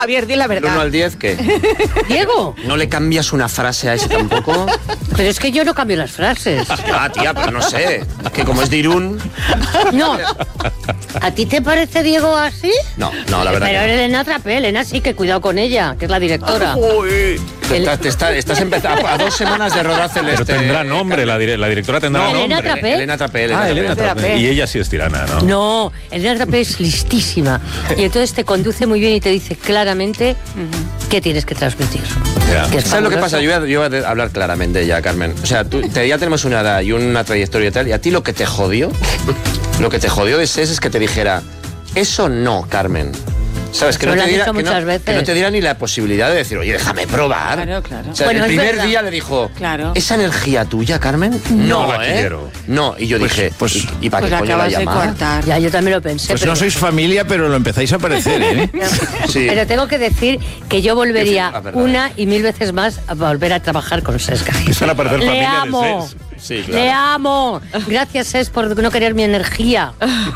Javier, di la verdad. ¿Del 1 al 10 qué? Diego. ¿No le cambias una frase a ese tampoco? Pero es que yo no cambio las frases. Ah, tía, pero no sé. Es que como es de Irún... No. ¿A ti te parece Diego así? No, la verdad. Pero Elena Trapé, Elena sí, que cuidado con ella, que es la directora. Uy. Estás empezando a 2 semanas de rodaje Pero tendrá nombre, la directora tendrá nombre. Elena Trapé. Elena Trapé. Elena Trapé. Y ella sí es tirana, ¿no? No, Elena Trapé es listísima. Y entonces te conduce muy bien y te dice claramente qué tienes que transmitir. Ya. Que es ¿Sabes lo que fabuloso. pasa? Yo voy a hablar claramente ya, Carmen. O sea, ya tenemos una edad y una trayectoria y tal, y a ti lo que te jodió de SES es que te dijera, eso no, Carmen. ¿Sabes? Que Eso no, lo te han diera, dicho que, muchas no, veces. que no te diera ni la posibilidad de decir, oye, déjame probar. Claro. O sea, Bueno, el es primer verdad. día le dijo, Claro. ¿esa energía tuya, Carmen? No la quiero. No, y yo dije, ¿y para Pues qué coño la acabas de llamada? cortar. Ya, yo también lo pensé. Pues pero, no sois familia, pero lo empezáis a parecer, ¿eh? Sí. pero tengo que decir que yo volvería La verdad. una y 1000 veces más a volver a trabajar con Sesga. Quizá para parecer Le familia de amo. SES. Sí, claro. Le amo. Gracias, Ses, por no querer mi energía.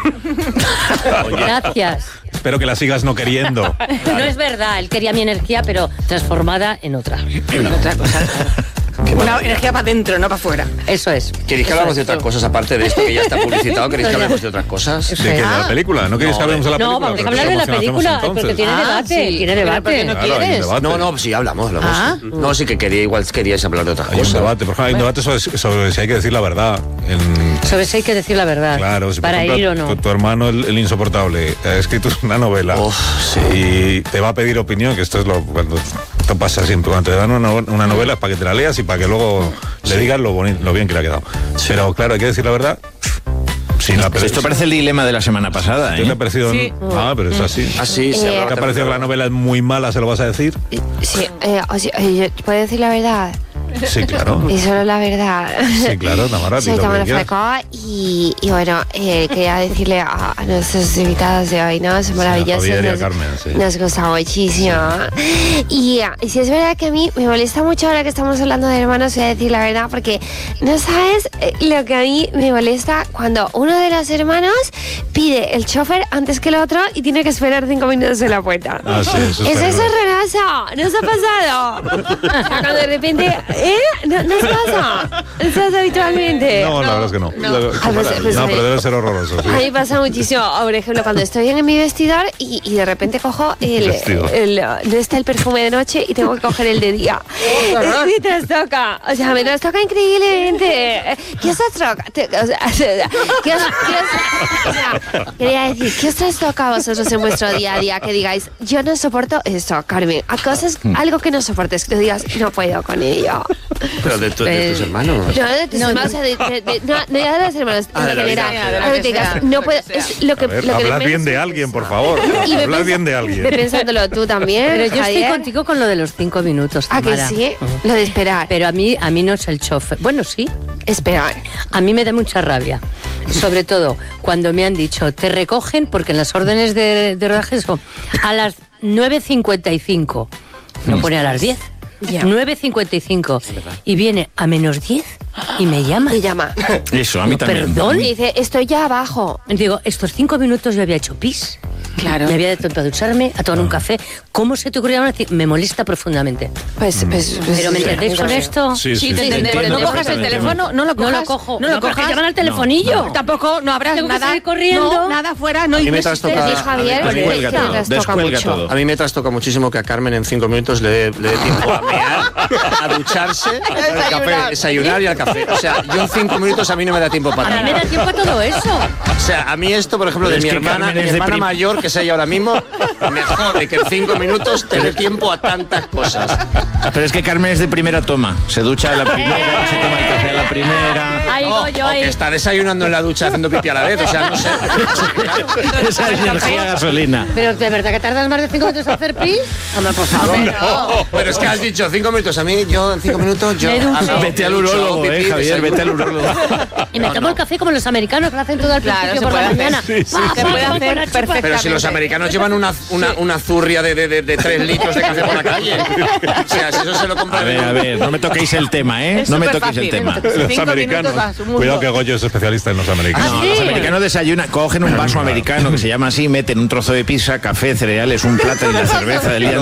Gracias. Espero que la sigas no queriendo. No es verdad, él quería mi energía, pero transformada en otra. Otra cosa. Una energía para adentro, no para afuera. Eso es. ¿Queréis que Eso hablamos de es. otras cosas aparte de esto que ya está publicitado? ¿Queréis que hablemos de otras cosas? Eso ¿De qué? ¿De Ah. la película? ¿No queréis que hablemos de la película? No, vamos a Pero hablar de la ¿qué hacemos película, entonces? porque tiene debate, sí. tiene Pero debate. ¿por qué no Claro, hay un quieres? debate. No, sí, hablamos. Ah. No, sí que queríais hablar de otras Hay un cosas. debate, por ejemplo, hay un debate sobre si hay que decir la verdad. Sobre si hay que decir la verdad. Claro, si por para ejemplo, ir o no. tu hermano, el insoportable, ha escrito una novela y te va a pedir opinión, que esto es cuando esto pasa siempre, cuando te dan una novela es para que te la leas y para que luego le digas lo bien que le ha quedado. Pero claro, hay que decir la verdad. Sin la Esto parece el dilema de la semana pasada, ¿Qué te ha ¿eh? parecido? Sí. Ah, pero es así. Así, sí. ¿Te ha parecido que la novela es muy mala, se lo vas a decir? Sí, ¿puedo decir la verdad? Sí, claro. Y solo la verdad. Sí, claro, Tamara, Soy di lo que Tamara quieras. Falcó y bueno, quería decirle a nuestros invitados de hoy, ¿no? Son maravillosos. Javier y a Carmen, sí. Nos gusta muchísimo. Y si es verdad que a mí me molesta mucho ahora que estamos hablando de hermanos, voy a decir la verdad, porque no sabes lo que a mí me molesta cuando uno de los hermanos pide el chofer antes que el otro y tiene que esperar 5 minutos en la puerta. Ah, sí, eso Eso está es claro. horroroso, ¿no os ha pasado? O sea, cuando de repente, ¿no os pasa? ¿No os pasa habitualmente? No, la verdad es que no. pues, No, pero debe ser horroroso. sí. A mí pasa muchísimo, por ejemplo, cuando estoy en mi vestidor y de repente cojo Vestido. no está el perfume de noche y tengo que coger el de día. Me trastoca, o sea, me trastoca increíblemente. ¿Qué os trastoca? Quería decir, ¿qué os trastoca a vosotros en vuestro día a día? Que digáis, yo no soporto esto, Carmen. A cosas, algo que no soportes, que digas, no puedo con ello. Pero de tus hermanos. No, de tus hermanos, no ya de los hermanos, Ah, de en la vida. general. De la Algo que que digas, sea, no de puedo, la que sea. es lo que... A ver, lo que hablad menos bien de me alguien, por gusta. favor. Y Hablad bien de alguien. Ve pensándolo tú también, Pero yo estoy Javier. contigo con lo de los 5 minutos, ¿A que Tamara. sí? Lo de esperar. Pero a mí no es el chofer. Bueno, sí. Esperar. A mí me da mucha rabia. Sobre todo cuando me han dicho, te recogen, porque en las órdenes de rodaje son a las 9:55. No pone a las 10. Ya. 9:55. Y viene a -10 y me llama. Me llama. Eso, a mí también. ¿Perdón? Y dice, estoy ya abajo. Digo, estos 5 minutos yo había hecho pis. Claro. Me había de tiempo a ducharme, a tomar un café. ¿Cómo se te ocurrió decir? Me molesta profundamente. Pues ¿Pero me entendéis con esto? Sí, sí, te sí. entendemos. entiendo No cojas el perfectamente. teléfono, no lo cojas. No lo cojo. No lo porque cojas. llaman al telefonillo. Tampoco, no habrás Tengo que nada. salir corriendo. No, nada fuera, no A mí me insistes. trastoca- Dice Javier, a mí- Descuelga que todo, trastoca descuelga mucho. todo. A mí me trastoca muchísimo que a Carmen en 5 minutos le dé tiempo a mear, a ducharse, al café, desayunar y al café. O sea, yo en 5 minutos a mí no me da tiempo A para mí me nada. da tiempo a todo eso. O sea, a mí esto, por ejemplo, de Pero mi es que hermana, Carmen es mi de hermana mayor, que es ella ahora mismo, me jode que en 5 minutos te dé tiempo a tantas cosas. Pero es que Carmen es de primera toma. Se ducha a la primera, se toma el café a la primera. Ahí voy yo O ahí. que está desayunando en la ducha haciendo pipi a la vez, o sea, no sé. Esa es energía gasolina. Pero ¿de verdad que tardas más de 5 minutos en hacer pis? Hombre, por favor. Pero es que has dicho 5 minutos, a mí, yo en 5 minutos, yo... Me ducho. hago- Vete al me ducho, urólogo, pipí, Javier, desayuno. vete al urólogo. Y me tomo el café como los americanos que lo hacen todo al Claro, principio se por la puede hacer. mañana. Sí, sí, Pa, Se pa, puede pa, hacer con la chupa. perfectamente. Pero si los americanos llevan una zurria de 3 litros de café por la calle. O sea, si eso se lo compran... A ver, no me toquéis el tema, ¿eh? Es No me súper toquéis el fácil, tema. Los 5 americanos. minutos a su mundo. Cuidado que Goyo es especialista en los americanos. No, los americanos desayunan, cogen un vaso americano que se llama así, meten un trozo de pizza, café, cereales, un plátano y la cerveza del día